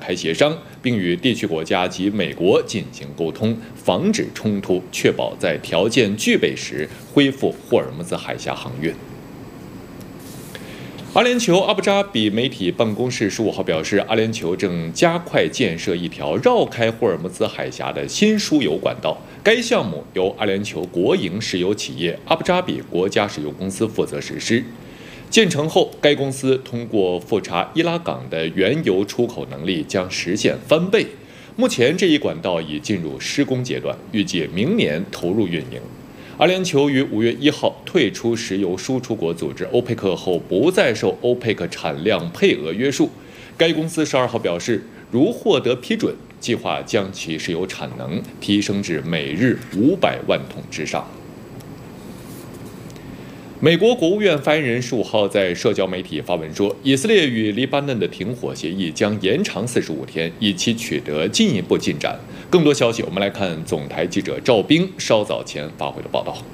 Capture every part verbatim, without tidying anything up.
开协商，并与地区国家及美国进行沟通，防止冲突，确保在条件具备时恢复霍尔木兹海峡航运。阿联酋阿布扎比媒体办公室十五号表示，阿联酋正加快建设一条绕开霍尔木兹海峡的新输油管道。该项目由阿联酋国营石油企业阿布扎比国家石油公司负责实施。建成后，该公司通过富察伊拉港的原油出口能力将实现翻倍。目前，这一管道已进入施工阶段，预计明年投入运营。阿联酋于五月一号退出石油输出国组织欧佩克后，不再受欧佩克产量配额约束。该公司十二号表示，如获得批准，计划将其石油产能提升至每日五百万桶之上。美国国务院发言人十五号在社交媒体发文说，以色列与黎巴嫩的停火协议将延长四十五天，以期取得进一步进展。更多消息，我们来看总台记者赵冰稍早前发回的报道。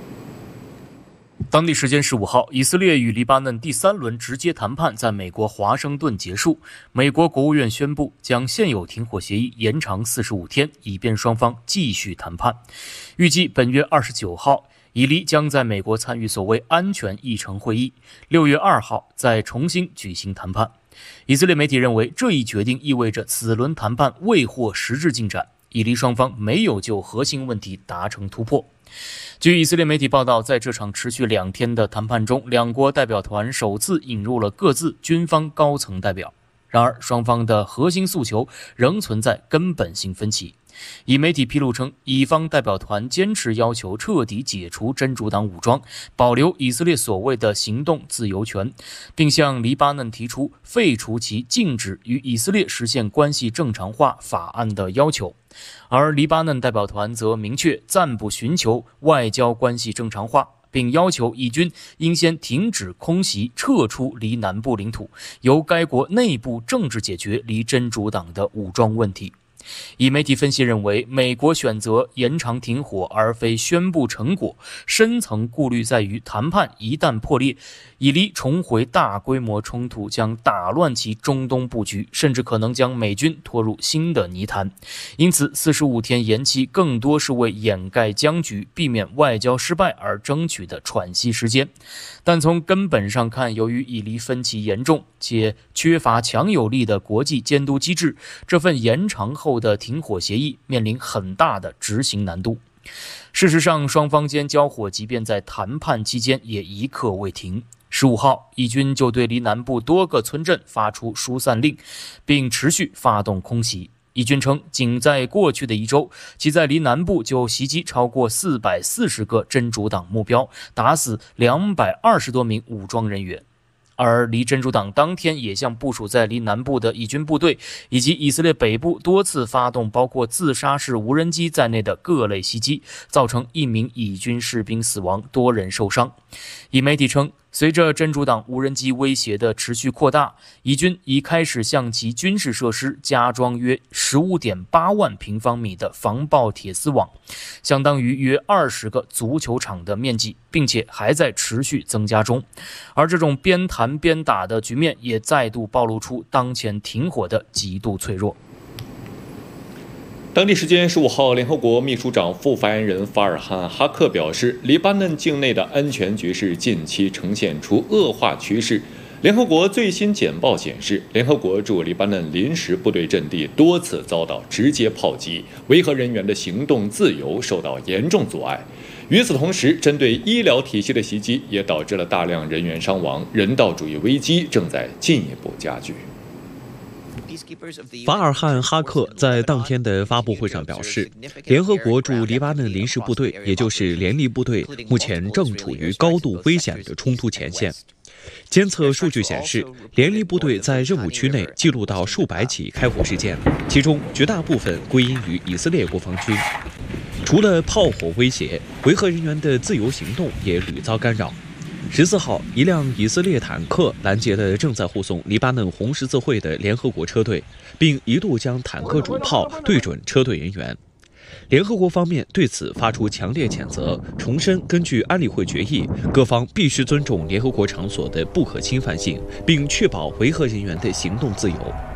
当地时间十五号，以色列与黎巴嫩第三轮直接谈判在美国华盛顿结束。美国国务院宣布将现有停火协议延长四十五天，以便双方继续谈判。预计本月二十九号，以黎将在美国参与所谓安全议程会议，六月二号再重新举行谈判。以色列媒体认为，这一决定意味着此轮谈判未获实质进展，以黎双方没有就核心问题达成突破。据以色列媒体报道，在这场持续两天的谈判中，两国代表团首次引入了各自军方高层代表。然而，双方的核心诉求仍存在根本性分歧。以媒体披露称，以方代表团坚持要求彻底解除真主党武装，保留以色列所谓的行动自由权，并向黎巴嫩提出废除其禁止与以色列实现关系正常化法案的要求。而黎巴嫩代表团则明确暂不寻求外交关系正常化，并要求以军应先停止空袭，撤出离南部领土，由该国内部政治解决离真主党的武装问题。以媒体分析认为，美国选择延长停火而非宣布成果，深层顾虑在于谈判一旦破裂，以黎重回大规模冲突将打乱其中东布局，甚至可能将美军拖入新的泥潭。因此四十五天延期更多是为掩盖僵局，避免外交失败而争取的喘息时间。但从根本上看，由于以黎分歧严重且缺乏强有力的国际监督机制，这份延长后的停火协议面临很大的执行难度。事实上，双方间交火即便在谈判期间也一刻未停。十五号，以军就对离南部多个村镇发出疏散令，并持续发动空袭。以军称，仅在过去的一周，其在离南部就袭击超过四百四十个真主党目标，打死两百二十多名武装人员。而离真主党当天也向部署在离南部的以军部队以及以色列北部多次发动包括自杀式无人机在内的各类袭击，造成一名以军士兵死亡，多人受伤。以媒体称，随着真主党无人机威胁的持续扩大，以军已开始向其军事设施加装约 十五点八万平方米的防爆铁丝网，相当于约二十个足球场的面积，并且还在持续增加中。而这种边谈边打的局面也再度暴露出当前停火的极度脆弱。 当地时间十五号，联合国秘书长副发言人法尔汉·哈克表示，黎巴嫩境内的安全局势近期呈现出恶化趋势。联合国最新简报显示，联合国驻黎巴嫩临时部队阵地多次遭到直接炮击，维和人员的行动自由受到严重阻碍。与此同时，针对医疗体系的袭击也导致了大量人员伤亡，人道主义危机正在进一步加剧。 法尔汉·哈克在当天的发布会上表示，联合国驻黎巴嫩临时部队，也就是联黎部队，目前正处于高度危险的冲突前线。监测数据显示，联黎部队在任务区内记录到数百起开火事件，其中绝大部分归因于以色列国防军。除了炮火威胁，维和人员的自由行动也屡遭干扰。十四号，一辆以色列坦克拦截了正在护送黎巴嫩红十字会的联合国车队，并一度将坦克主炮对准车队人员。联合国方面对此发出强烈谴责，重申根据安理会决议，各方必须尊重联合国场所的不可侵犯性，并确保维和人员的行动自由。